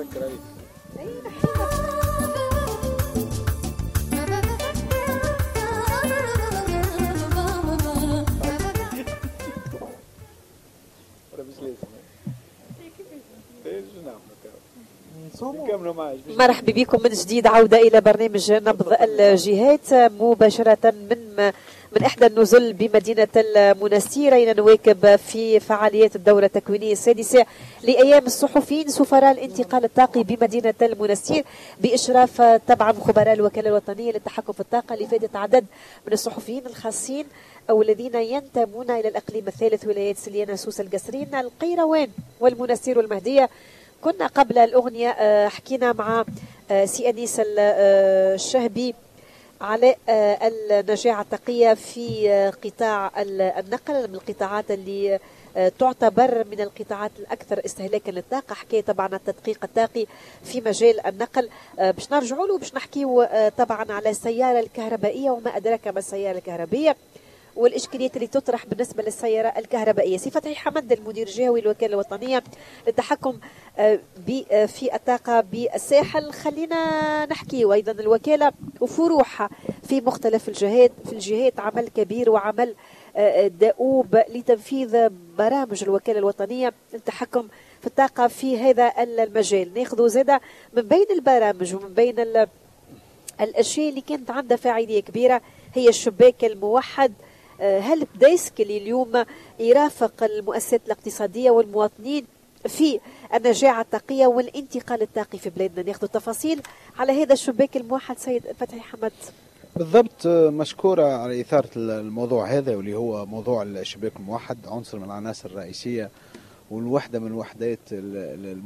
نشكر عليك. مرحبا بكم من جديد، عودة إلى برنامج نبض الجهات مباشرة من إحدى النزل بمدينة المنستير، أين نواكب في فعاليات الدورة التكوينية السادسة لأيام الصحفيين سفراء الانتقال الطاقي بمدينة المنستير، بإشراف طبعا خبراء الوكالة الوطنية للتحكم في الطاقة، لإفادة عدد من الصحفيين الخاصين أو الذين ينتمون إلى الإقليم الثالث، ولايات سليانة، سوسة، القصرين، القيروان والمنستير والمهدية. كنا قبل الأغنية حكينا مع سي أنيس الشهبي على النجاعة التقية في قطاع النقل، من القطاعات اللي تعتبر من القطاعات الأكثر استهلاكا للطاقة. حكاية طبعا التدقيق الطاقي في مجال النقل. باش نرجعوا له باش نحكيو طبعا على السيارة الكهربائية وما أدراك ما السيارة الكهربائية والإشكاليات اللي تطرح بالنسبة للسيارة الكهربائية. سي فتحي حمد المدير الجهوي للوكالة الوطنية للتحكم في الطاقة بالساحل. خلينا نحكي أيضا الوكالة وفروعها في مختلف الجهات، في الجهات عمل كبير وعمل دؤوب لتنفيذ برامج الوكالة الوطنية للتحكم في الطاقة في هذا المجال. ناخذ زادة من بين البرامج ومن بين الأشياء اللي كانت عندها فاعلية كبيرة هي الشباك الموحد. هل بدايسك اللي اليوم يرافق المؤسسات الاقتصادية والمواطنين في النجاعة الطاقية والانتقال الطاقي في بلادنا؟ ناخذ التفاصيل على هذا الشباك الموحد سيد فتحي حمد. بالضبط، مشكورة على إثارة الموضوع هذا، واللي هو موضوع الشباك الموحد، عنصر من العناصر الرئيسية والوحدة من وحدات